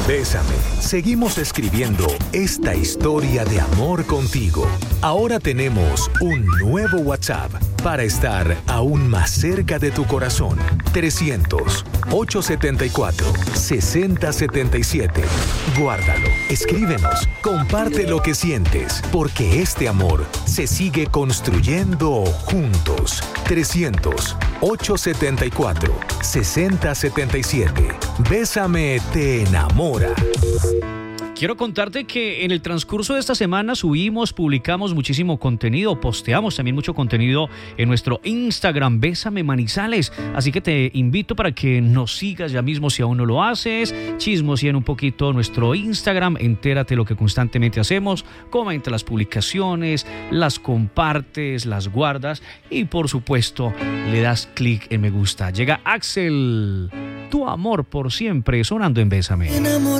Bésame. Seguimos escribiendo esta historia de amor contigo. Ahora tenemos un nuevo WhatsApp para estar aún más cerca de tu corazón. 300-874-6077. Guárdalo, escríbenos, comparte lo que sientes, porque este amor se sigue construyendo juntos. 300-874-6077. Bésame te enamora. Quiero contarte que en el transcurso de esta semana publicamos muchísimo contenido, posteamos también mucho contenido en nuestro Instagram, Bésame Manizales. Así que te invito para que nos sigas ya mismo si aún no lo haces. Chismosea un poquito nuestro Instagram, entérate lo que constantemente hacemos, comenta las publicaciones, las compartes, las guardas y por supuesto le das clic en me gusta. Llega Axel, tu amor por siempre, sonando en Bésame.